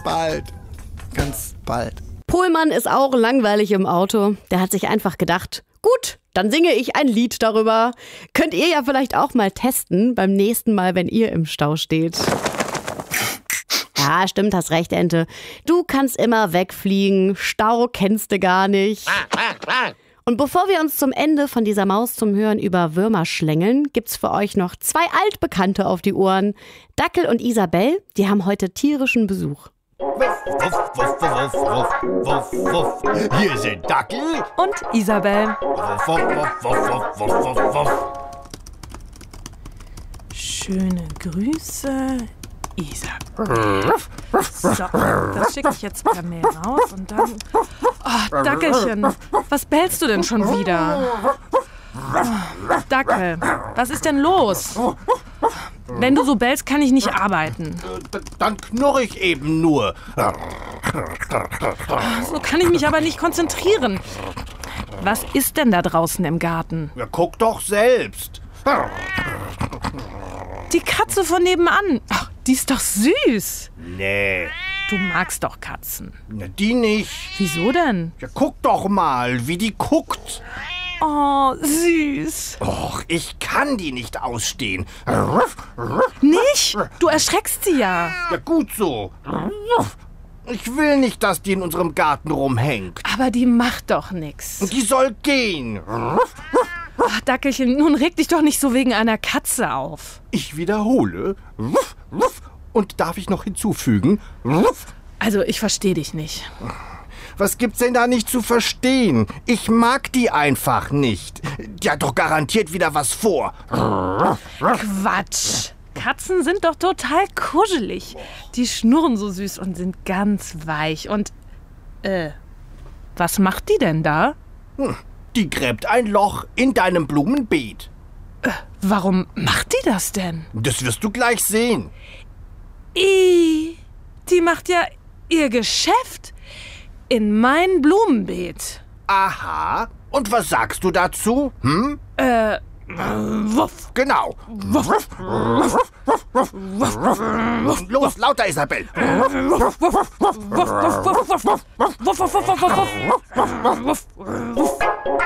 bald. Ganz bald. Pohlmann ist auch langweilig im Auto. Der hat sich einfach gedacht, gut, dann singe ich ein Lied darüber. Könnt ihr ja vielleicht auch mal testen beim nächsten Mal, wenn ihr im Stau steht. Ja, stimmt, hast recht, Ente. Du kannst immer wegfliegen. Stau kennst du gar nicht. Und bevor wir uns zum Ende von dieser Maus zum Hören über Würmer schlängeln, gibt's für euch noch 2 Altbekannte auf die Ohren. Dackel und Isabell, die haben heute tierischen Besuch. Wuff, wuff, wuff, wuff, wuff, wuff. Hier sind Dackel und Isabell. Wuff, wuff, wuff, wuff, wuff, wuff, wuff. Schöne Grüße, Isabell. So, das schicke ich jetzt per Mail raus und dann... Oh, Dackelchen, was bellst du denn schon wieder? Oh, Dackel, was ist denn los? Wenn du so bellst, kann ich nicht arbeiten. Dann knurr ich eben nur. So kann ich mich aber nicht konzentrieren. Was ist denn da draußen im Garten? Ja, guck doch selbst. Die Katze von nebenan. Ach, die ist doch süß. Nee. Du magst doch Katzen. Na, die nicht. Wieso denn? Ja, guck doch mal, wie die guckt. Oh, süß. Och, ich kann die nicht ausstehen. Nicht? Du erschreckst sie ja. Ja, gut so. Ich will nicht, dass die in unserem Garten rumhängt. Aber die macht doch nix. Die soll gehen. Ach, Dackelchen, nun reg dich doch nicht so wegen einer Katze auf. Ich wiederhole. Und darf ich noch hinzufügen? Also, ich verstehe dich nicht. Was gibt's denn da nicht zu verstehen? Ich mag die einfach nicht. Die hat doch garantiert wieder was vor. Quatsch. Katzen sind doch total kuschelig. Die schnurren so süß und sind ganz weich. Und, was macht die denn da? Die gräbt ein Loch in deinem Blumenbeet. Warum macht die das denn? Das wirst du gleich sehen. Die macht ja ihr Geschäft in mein Blumenbeet. Aha. Und was sagst du dazu? Wuff. Genau. Wuff. Los, lauter, Isabell. Wuff.